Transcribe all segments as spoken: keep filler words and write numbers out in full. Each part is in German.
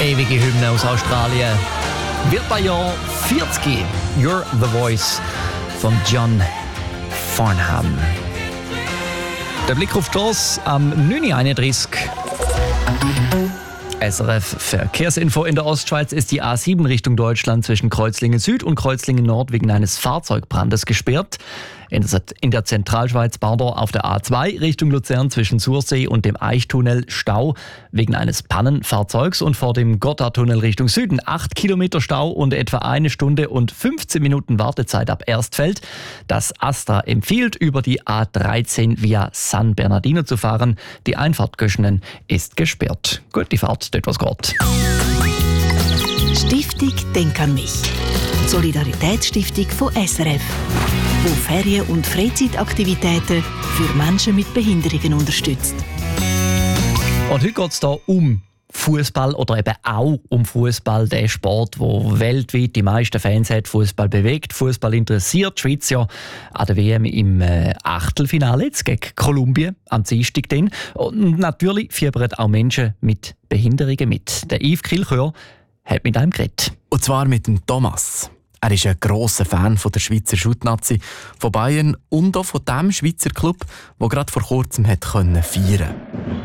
Ewige Hymne aus Australien. Wird bei Jahr vierzig. You're the Voice von John Farnham. Der Blick auf die Strasse am neun Uhr einunddreißig. S R F Verkehrsinfo. In der Ostschweiz ist die A sieben Richtung Deutschland zwischen Kreuzlingen Süd und Kreuzlingen Nord wegen eines Fahrzeugbrandes gesperrt. In der Zentralschweiz Bardor auf der A zwei Richtung Luzern zwischen Sursee und dem Eichtunnel Stau wegen eines Pannenfahrzeugs und vor dem Gotthardtunnel Richtung Süden acht Kilometer Stau und etwa eine Stunde und fünfzehn Minuten Wartezeit ab Erstfeld. Das Astra empfiehlt, über die A dreizehn via San Bernardino zu fahren. Die Einfahrt Göschenen ist gesperrt. Gut, die Fahrt, dort was geht. Stiftung Denk an mich. Solidaritätsstiftung von S R F, wo Ferien- und Freizeitaktivitäten für Menschen mit Behinderungen unterstützt. Und heute geht es hier um Fußball oder eben auch um Fußball, der Sport, wo weltweit die meisten Fans hat, Fußball bewegt, Fußball interessiert. Die Schweiz ja an der W M im äh, Achtelfinale jetzt gegen Kolumbien am Dienstag. Dann. Und natürlich fiebern auch Menschen mit Behinderungen mit. Der Yves Kilchör hat mit einem geredet. Und zwar mit dem Thomas. Er ist ein grosser Fan von der Schweizer Schuttnazi, von Bayern und auch von dem Schweizer Club, der gerade vor kurzem hat feiern konnte.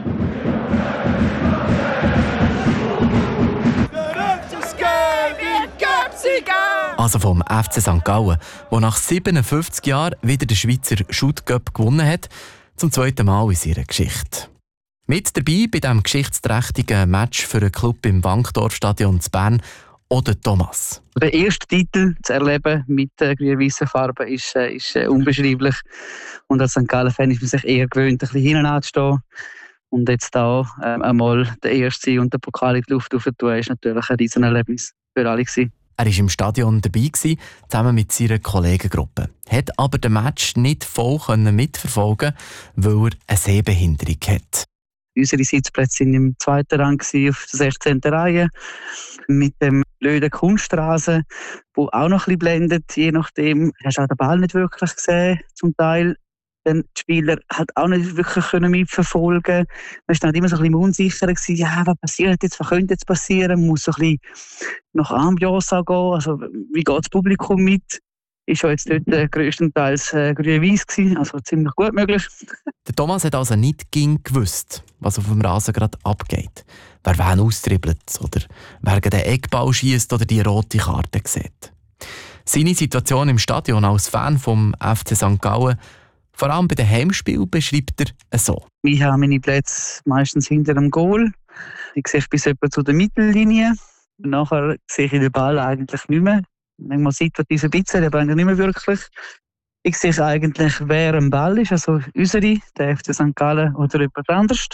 Also vom F C Sankt Gallen, der nach siebenundfünfzig Jahren wieder den Schweizer Schuttcup gewonnen hat, zum zweiten Mal in seiner Geschichte. Mit dabei bei diesem geschichtsträchtigen Match für einen Club im Wankdorfstadion zu Bern oder Thomas. Der erste Titel zu erleben mit äh, grün-weißen Farben ist, äh, ist äh, unbeschreiblich. Und als Sankt Gallen-Fan ist man sich eher gewöhnt, ein bisschen hinten anzustehen. Und jetzt da äh, einmal der erste und der Pokal in die Luft aufzutun, ist natürlich ein riesen Erlebnis für alle gewesen. Er war im Stadion dabei, zusammen mit seiner Kollegengruppe. Hat aber den Match nicht voll mitverfolgen, weil er eine Sehbehinderung hat. Unsere Sitzplätze waren im zweiten Rang auf der sechzehnten Reihe mit dem blöden Kunststraße, der auch noch ein bisschen blendet. Je nachdem hast du auch den Ball nicht wirklich gesehen, zum Teil. Dann die Spieler hat auch nicht wirklich mitverfolgen. Man war dann immer so ein bisschen unsicher. Ja, was passiert jetzt? Was könnte jetzt passieren? Man muss so ein bisschen nach Ambiance gehen. Also, wie geht das Publikum mit? Ist ja jetzt dort äh, grösstenteils äh, grün-weiss gewesen, also ziemlich gut möglich. Der Thomas hat also nicht gewusst, was auf dem Rasen gerade abgeht. Wer wen austribbelt oder wer den Eckball schiesst oder die rote Karte sieht. Seine Situation im Stadion als Fan vom F C Sankt Gallen, vor allem bei den Heimspielen, beschreibt er so. Ich habe meine Plätze meistens hinter dem Goal. Ich sehe bis etwa zu der Mittellinie. Nachher sehe ich den Ball eigentlich nicht mehr. Manchmal sieht man diese bisschen, aber eigentlich nicht mehr wirklich. Ich sehe eigentlich, wer am Ball ist, also unsere, der F C Sankt Gallen oder jemand anderes.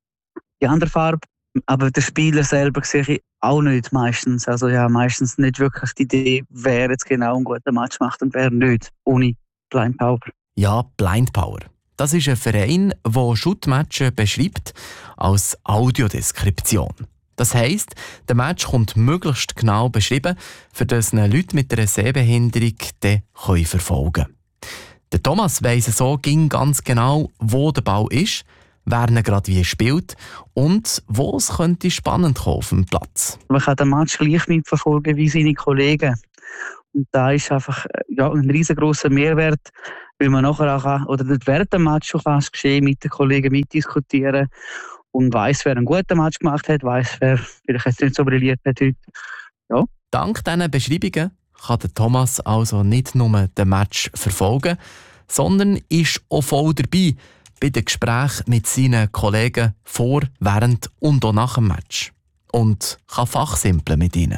Die andere Farbe. Aber den Spieler selber sehe ich auch nicht meistens. Also ja, meistens nicht wirklich die Idee, wer jetzt genau einen guten Match macht und wer nicht, ohne Blind Power. Ja, Blind Power. Das ist ein Verein, der Schuttmatches beschreibt als Audiodeskription. Das heisst, der Match kommt möglichst genau beschrieben, für das Leute mit einer Sehbehinderung den verfolgen können. Der Thomas weiss so ging ganz genau, wo der Ball ist, wer ihn gerade wie spielt und wo es könnte spannend kommen auf dem Platz. Man kann den Match gleich mitverfolgen wie seine Kollegen. Und da ist einfach ja, ein riesengroßer Mehrwert, weil man nachher auch kann, oder während dem Match schon kann, das Geschehen mit den Kollegen mitdiskutieren und weiss, wer einen guten Match gemacht hat, weiss, wer vielleicht jetzt nicht so brilliert hat heute. Ja. Dank diesen Beschreibungen kann der Thomas also nicht nur den Match verfolgen, sondern ist auch voll dabei bei den Gesprächen mit seinen Kollegen vor, während und auch nach dem Match. Und kann fachsimpeln mit ihnen.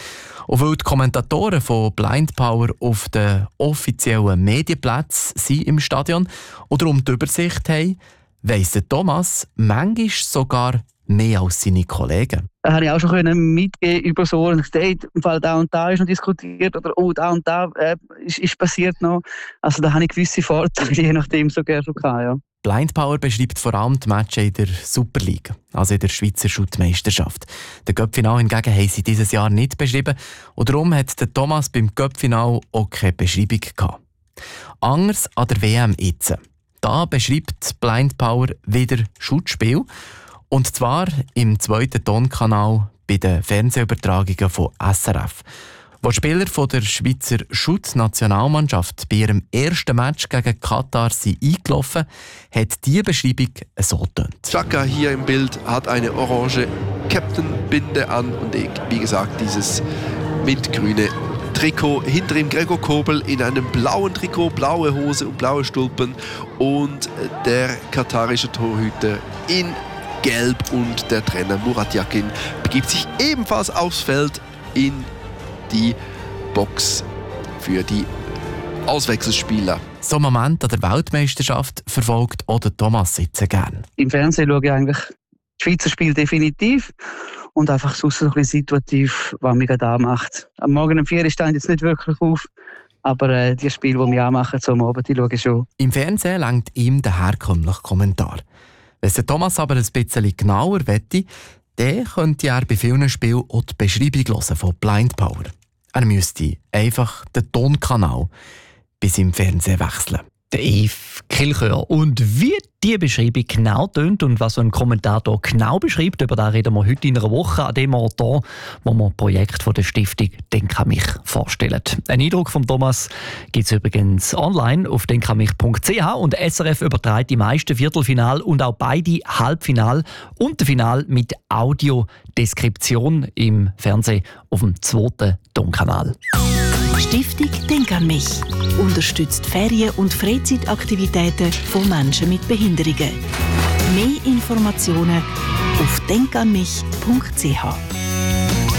Und weil die Kommentatoren von Blind Power auf den offiziellen Medienplätzen sind im Stadion und darum die Übersicht haben, weiss der Thomas manchmal sogar mehr als seine Kollegen. Da habe ich auch schon mitgeben über so, und gesagt, im Fall da und da ist noch diskutiert oder oh, da und da äh, ist, ist passiert noch. Also da habe ich gewisse Vorteile, je nachdem sogar schon gehabt, ja. Blind Power beschreibt vor allem die Matches in der Super League, also in der Schweizer Schuttmeisterschaft. Den Cup-Final hingegen haben sie dieses Jahr nicht beschrieben und darum hat der Thomas beim Cup-Final auch keine Beschreibung gehabt. Anders an der W M jetzt. Da beschreibt Blind Power wieder Schuttspiel. Und zwar im zweiten Tonkanal bei den Fernsehübertragungen von S R F. Als Spieler von der Schweizer Schutznationalmannschaft bei ihrem ersten Match gegen Katar sind eingelaufen, hat diese Beschreibung so getönt. Xhaka hier im Bild hat eine orange Captain-Binde an und wie gesagt dieses mintgrüne Trikot. Hinter ihm Gregor Kobel in einem blauen Trikot, blaue Hose und blaue Stulpen und der katarische Torhüter in Gelb und der Trainer Murat Yakin begibt sich ebenfalls aufs Feld in die Box für die Auswechselspieler. So einen Moment an der Weltmeisterschaft verfolgt auch der Thomas Sitze gern. Im Fernsehen schaue ich eigentlich das Schweizer Spiel definitiv und einfach sonst so ein bisschen situativ, was mich gerade anmacht. Am Morgen um vier stehe ich jetzt nicht wirklich auf, aber äh, die Spiele, die mich anmachen, so am Abend, die schaue ich schon. Im Fernsehen lenkt ihm der herkömmliche Kommentar. Wenn es Thomas aber ein bisschen genauer wette, dann könnte er bei vielen Spielen auch die Beschreibung hören von Blind Power. Er müsste einfach den Tonkanal bei seinem Fernsehen wechseln. Der Yves Kilchör. Und wie die Beschreibung genau tönt und was so ein Kommentator genau beschreibt, über das reden wir heute in einer Woche an dem Ort hier, wo wir ein Projekt von der Stiftung «Denk an mich» vorstellen. Ein Eindruck von Thomas gibt es übrigens online auf denkанmich punkt c h und S R F überträgt die meisten Viertelfinal und auch beide Halbfinal und das Final mit Audiodeskription im Fernsehen auf dem zweiten Tonkanal. Stiftung Denk an mich unterstützt Ferien- und Freizeitaktivitäten von Menschen mit Behinderungen. Mehr Informationen auf denkanmich punkt c h.